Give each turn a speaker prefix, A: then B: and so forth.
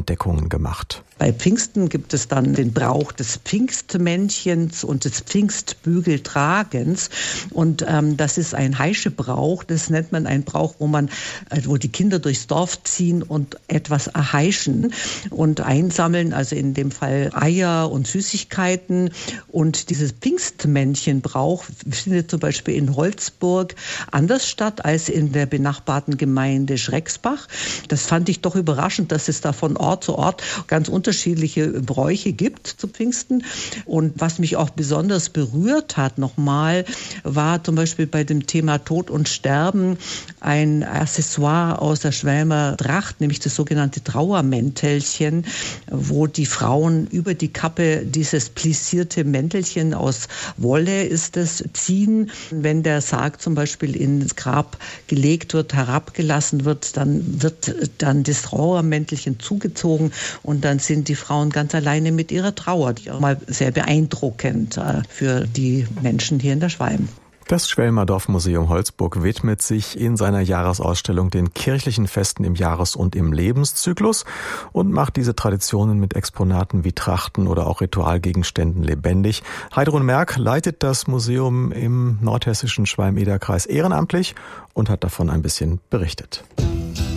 A: Entdeckungen gemacht.
B: Bei Pfingsten gibt es dann den Brauch des Pfingstmännchens und des Pfingstbügeltragens. Und das ist ein Heischebrauch. Das nennt man einen Brauch, wo die Kinder durchs Dorf ziehen und etwas erheischen und einsammeln, also in dem Fall Eier und Süßigkeiten. Und dieses Pfingstmännchenbrauch findet zum Beispiel in Holzburg anders statt als in der benachbarten Gemeinde Schrecksbach. Das fand ich doch überraschend, dass es da von Ort zu Ort ganz unterschiedliche Bräuche gibt zu Pfingsten. Und was mich auch besonders berührt hat nochmal, war zum Beispiel bei dem Thema Tod und Sterben ein Accessoire aus der Schwälmer Tracht, nämlich das sogenannte Trauermäntelchen, wo die Frauen über die Kappe dieses plissierte Mäntelchen aus Wolle ist es ziehen. Wenn der Sarg zum Beispiel ins Grab gelegt wird, herabgelassen wird, dann wird das Trauermäntelchen zugezogen und dann sind die Frauen ganz alleine mit ihrer Trauer. Auch mal sehr beeindruckend für die Menschen hier in der Schwalm.
A: Das Schwelmer Dorfmuseum Holzburg widmet sich in seiner Jahresausstellung den kirchlichen Festen im Jahres- und im Lebenszyklus und macht diese Traditionen mit Exponaten wie Trachten oder auch Ritualgegenständen lebendig. Heidrun Merck leitet das Museum im nordhessischen Schwalm-Eder-Kreis ehrenamtlich und hat davon ein bisschen berichtet.